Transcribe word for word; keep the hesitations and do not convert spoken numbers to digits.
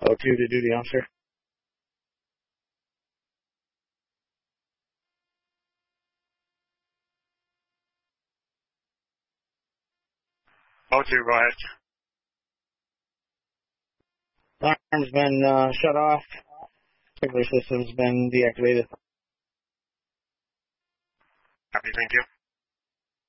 O two to duty officer. O two, go ahead. Alarm's been uh, shut off. Sprinkler system's been deactivated. Copy, thank you.